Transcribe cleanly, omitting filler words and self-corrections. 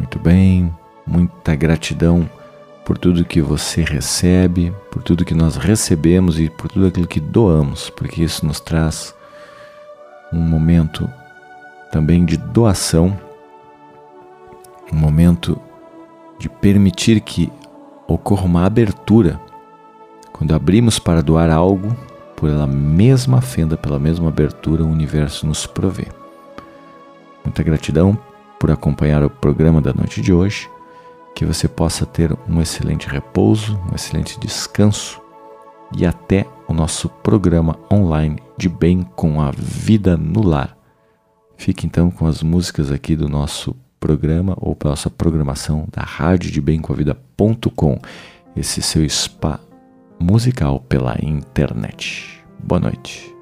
Muito bem, muita gratidão por tudo que você recebe, por tudo que nós recebemos e por tudo aquilo que doamos, porque isso nos traz um momento também de doação, um momento de permitir que ocorra uma abertura. Quando abrimos para doar algo, pela mesma fenda, pela mesma abertura, o universo nos provê. Muita gratidão por acompanhar o programa da noite de hoje. Que você possa ter um excelente repouso, um excelente descanso e até o nosso programa online de Bem com a Vida no Lar. Fique então com as músicas aqui do nosso programa ou pela nossa programação da radiodebemcomavida.com, esse seu spa musical pela internet. Boa noite.